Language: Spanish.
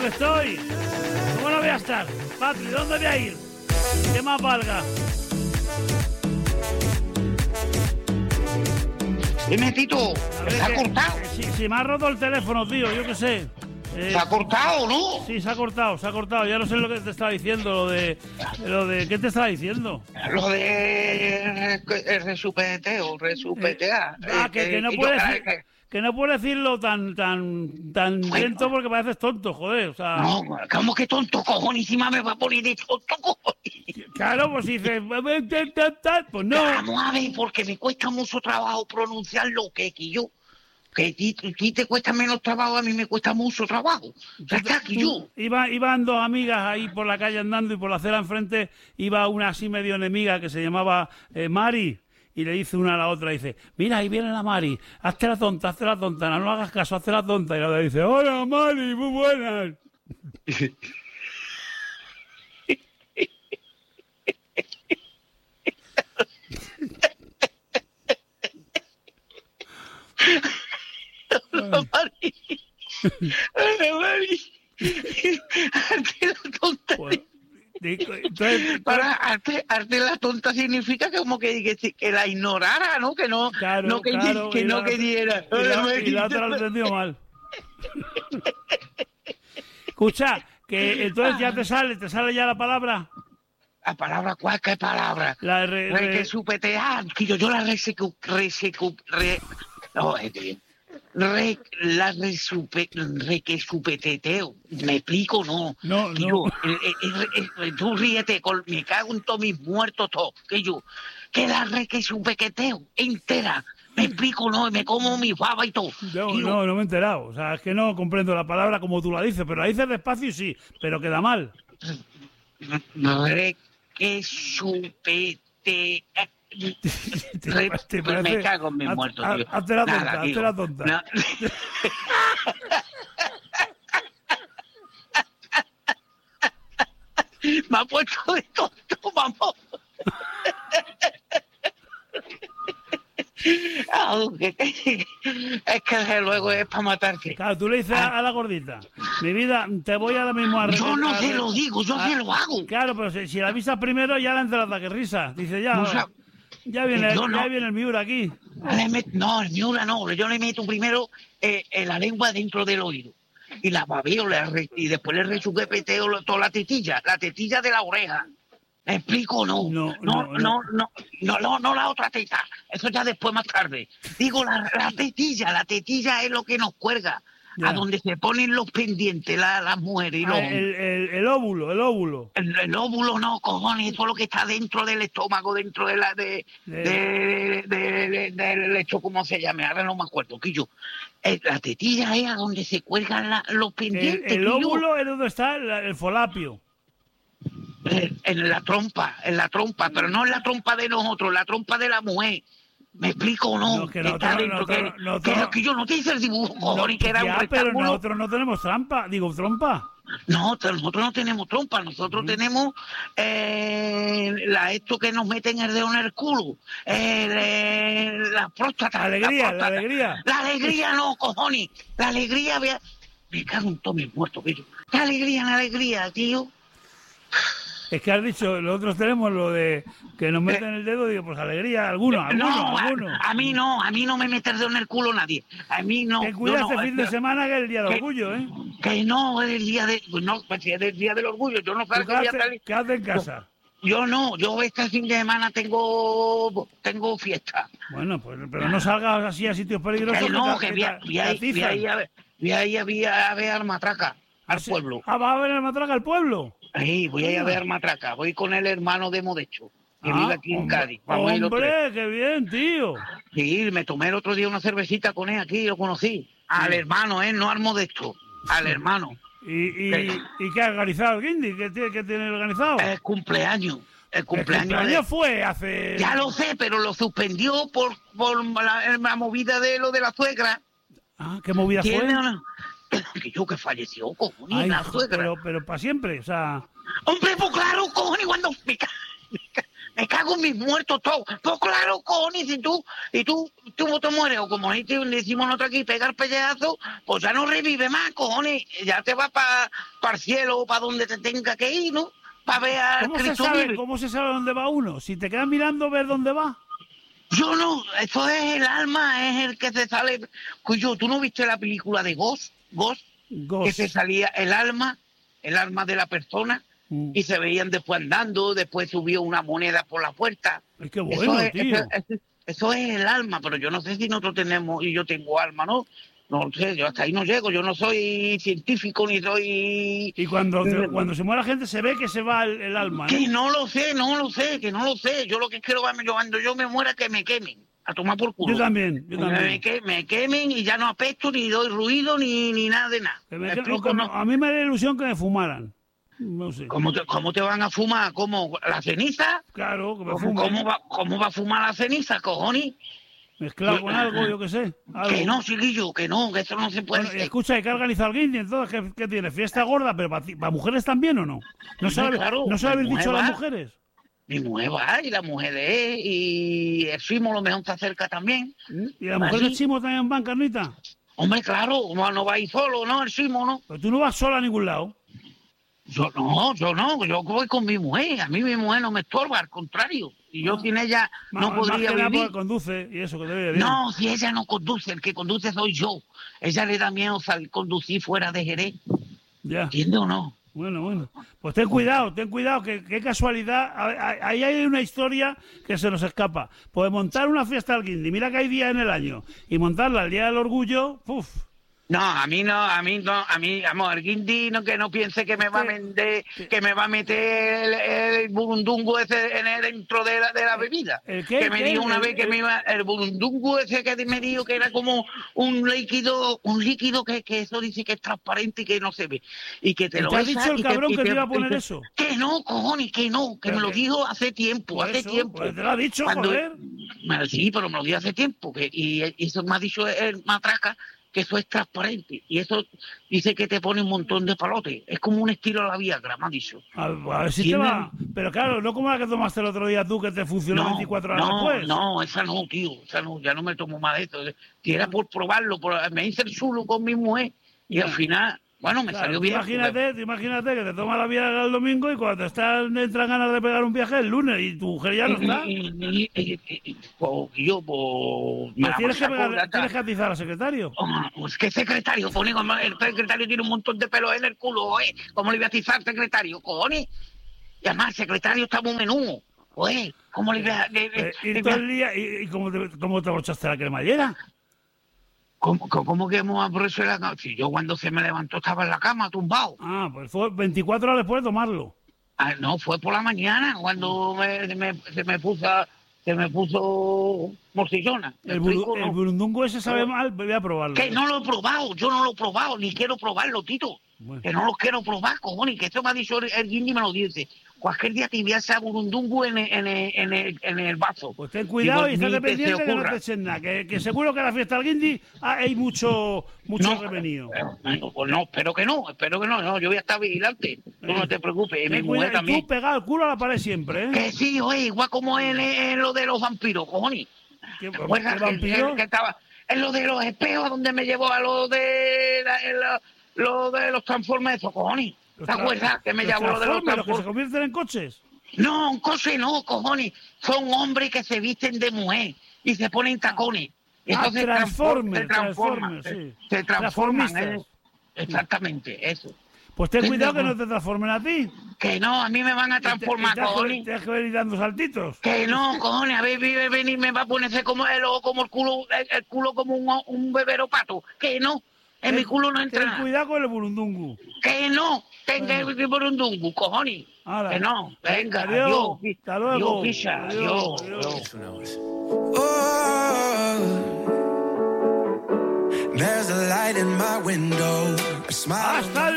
que estoy. ¿Cómo no voy a estar? Patri, ¿dónde voy a ir? ¿Qué más valga? Dime, Tito, ¿se ha cortado? Si me ha roto el teléfono, tío, yo qué sé. ¿Se ha cortado, no? Sí, se ha cortado. Ya no sé lo que te estaba diciendo, lo de ¿qué te estaba diciendo? Lo de resupetear. Que no puedes decir, que no puedes decirlo tan lento porque pareces tonto, joder. O sea, no, ¿cómo que tonto, cojones? Encima me va a poner de tonto, cojones. Claro, pues si dices, pues no. Vamos a ver, porque me cuesta mucho trabajo pronunciar lo que yo. Que a ti te cuesta menos trabajo, a mí me cuesta mucho trabajo. Ya está, que yo. Iban dos amigas ahí por la calle andando y por la acera enfrente iba una así medio enemiga que se llamaba Mari. Y le dice una a la otra, dice, mira, ahí viene la Mari, hazte la tonta, no hagas caso, hazte la tonta. Y la otra dice, hola Mari, muy buenas. Hola Mari. Hola Mari. Hazte la tonta. Bueno. Entonces, para arte la tonta significa como que la ignorara, ¿no? Que no, claro, no queriera. Y la otra lo entendió mal. Escucha, que entonces ya te sale ya la palabra. ¿La palabra cuál? ¿Qué palabra? La resupetear, que yo la requesupeteteo. ¿Me explico? No. No. Tú ríete, me cago en todos mis muertos todos. Que la requesupeteteo entera. ¿Me explico? No, me como mi baba y todo. No me he enterado. O sea, es que no comprendo la palabra como tú la dices, pero la dices despacio y sí, pero queda mal. Requesupeteteo. Me cago en mis muertos, tío. Hazte la tonta. No. Me ha puesto de tonto, vamos. Es que desde luego es para matarte. Claro, tú le dices a la gordita, mi vida, te voy ahora mismo a... Yo no se lo digo, yo se lo hago. Claro, pero si la avisas primero ya la entra la que risa. Dice, ya viene el Miura aquí. No, el Miura no. Yo le meto primero la lengua dentro del oído. Y la babeo, y después le resuquepeteo toda la tetilla de la oreja. ¿Me explico? No, la otra teta. Eso ya después, más tarde. Digo, la tetilla es lo que nos cuelga. Ya. A donde se ponen los pendientes las mujeres. Y el óvulo. El óvulo no, cojones, eso es lo que está dentro del estómago, dentro de del hecho, ¿cómo se llama? Ahora no me acuerdo, Quillo. La tetilla es a donde se cuelgan los pendientes. El óvulo es donde está el folapio. En la trompa, pero no en la trompa de nosotros, la trompa de la mujer. ¿Me explico o no? Que está dentro, que yo no te hice el dibujo, cojones, que era un rectángulo. Pero nosotros no tenemos trompa. No, nosotros no tenemos trompa, nosotros tenemos esto que nos meten el dedo en el culo, la próstata. La alegría. La alegría no, cojones, la alegría, me cago en todos mis muertos, tío. La alegría, tío. Es que has dicho, nosotros tenemos lo de que nos meten el dedo, digo, pues alegría, algunos. A mí no me mete el dedo en el culo nadie. A mí no. Ten cuidado este fin de semana que es el día del orgullo, ¿eh? Que no, es el día de... No, pues si es el día del orgullo, yo no salgo. Quédate en casa. Yo este fin de semana tengo fiesta. Bueno, pues, pero no salgas así a sitios peligrosos. Que voy a ir a ver matraca al pueblo. ¿Vas a ver matraca al pueblo? Sí, voy a ir a ver matraca. Voy con el hermano de Modesto, que vive aquí en Cádiz. ¡Hombre, qué bien, tío! Sí, me tomé el otro día una cervecita con él aquí, lo conocí. Al hermano, no al Modesto, al hermano. ¿Y qué ha organizado el Guindy? ¿Qué tiene organizado? El cumpleaños. El cumpleaños fue hace... Ya lo sé, pero lo suspendió por la movida de lo de la suegra. Ah, ¿qué movida fue? Que falleció, cojones, la suegra. Pero para siempre, o sea... ¡Hombre, pues claro, cojones, cuando Me cago en mis muertos todos. Pues claro, cojones, si tú te mueres, o como decimos nosotros aquí, pegar pelleazo, pues ya no revive más, cojones. Ya te vas para el cielo o para donde te tenga que ir, ¿no? Para ver a Cristo vive. ¿Cómo se sabe dónde va uno? Si te quedas mirando, ver dónde va. Yo no, eso es el alma, es el que se sale. Cuyo, ¿tú no viste la película de Ghost? Ghost. Que se salía el alma de la persona, y se veían después andando, después subió una moneda por la puerta. Es que bueno, tío. Eso es el alma, pero yo no sé si nosotros tenemos, y yo tengo alma, ¿no? No sé, yo hasta ahí no llego, yo no soy científico ni soy... Y cuando se muere la gente se ve que se va el alma, ¿no? Que no lo sé. Yo lo que quiero es cuando yo me muera que me quemen. A tomar por culo. Yo también. Me quemen y ya no apesto, ni doy ruido, ni nada de nada. A mí me da ilusión que me fumaran. No sé. ¿Cómo te van a fumar? ¿Cómo? ¿La ceniza? Claro, que me fumen. ¿Cómo va a fumar la ceniza, cojones? Mezclado con algo, yo qué sé. Algo. Que no, chiquillo, que eso no se puede hacer. Escucha, hay que organizar el guindy, entonces, ¿qué tiene? ¿Fiesta gorda? ¿Pero para mujeres también o no? ¿No se lo habéis dicho a las mujeres? Mi mujer va, y la mujer de él, y el Simo lo mejor se acerca también. ¿Y la mujer del Simo también van, Carnita? Hombre, claro, no va a ir solo, ¿no? El Simo, ¿no? Pero tú no vas sola a ningún lado. Yo voy con mi mujer. A mí mi mujer no me estorba, al contrario. Y yo sin ella no podría vivir. Conduce y eso, que te ve bien. No, si ella no conduce, el que conduce soy yo. Ella le da miedo conducir fuera de Jerez. Ya. ¿Entiendes o no? Bueno. Pues ten cuidado, que qué casualidad. Ahí hay una historia que se nos escapa. Pues montar una fiesta al guindy, mira que hay días en el año, y montarla el día del orgullo, ¡puf! No, a mí, vamos, el guindy, no, que no piense que me va a vender, que me va a meter el burundungo ese dentro de la bebida. ¿El qué? Que me dijo una vez que me iba, el burundungo ese que me dijo que era como un líquido que eso dice que es transparente y que no se ve. Y que te lo ha dicho el cabrón que te iba a poner eso. Que no, cojones, que no, que me lo dijo hace tiempo, Pues te lo ha dicho, joder. Sí, pero me lo dijo hace tiempo, y eso me ha dicho el matraca, que eso es transparente, y eso dice que te pone un montón de palotes. Es como un estilo a la Viagra, me ha dicho. A ver si te va. Pero claro, no como la que tomaste el otro día tú, que te funcionó 24 horas después. No, esa no, tío, ya no me tomo más de eso. Si era por probarlo, me hice el chulo con mi mujer, y al final, bueno, me salió bien. Imagínate que te tomas la Viagra el domingo y cuando te entran ganas de pegar un viaje el lunes y tu mujer ya no está. Tienes que atizar al secretario. Pues qué secretario, el secretario tiene un montón de pelos en el culo, ¿eh? ¿Cómo le voy a atizar al secretario, cojones? Y además el secretario está muy menudo, ¿eh? ¿Cómo le voy a...? ¿Y todo el día? ¿Y cómo te brochaste la cremallera? ¿Cómo que hemos aprovechado la cama? Si yo cuando se me levantó estaba en la cama, tumbado. Ah, pues fue 24 horas después de tomarlo. No, fue por la mañana, cuando se me puso morcillona. El burundungo ese sabe mal, voy a probarlo. Que no lo he probado, yo no lo he probado, ni quiero probarlo, Tito. Bueno. Que no lo quiero probar, cojones, que eso me ha dicho el guindy, me lo dice. Cualquier día te envía ese burundungo en el vaso. Pues ten cuidado y estate pendiente que no te echen nada. Que seguro que a la fiesta del guindy hay mucho revenido. Pues no, espero que no. No, yo voy a estar vigilante. Tú no te preocupes. Mi mujer también. Tú pegado el culo a la pared siempre, ¿eh? Que sí, oye, igual como en lo de los vampiros, cojones. ¿Qué vampiro? Que estaba en lo de los espejos, donde me llevó a lo de los transformes, esos, cojones. ¿Te acuerdas que me llevó lo de los transformes? ¿Los que se convierten en coches? No, un coche no, cojones. Son hombres que se visten de mujer y se ponen tacones. Entonces se transforman. Exactamente, eso. Pues ten cuidado que no te transformen a ti. Que no, a mí me van a transformar, cojones. Tienes que venir dando saltitos. Que no, cojones, a ver, venir, me va a ponerse como el culo como un bebero pato. Que no, en mi culo no entra nada. Ten cuidado con el burundungu. Que no, tenga el burundungu, cojones. Que no, venga, adiós. Hasta luego. Adiós. There's a light in my window. A smile. Hasta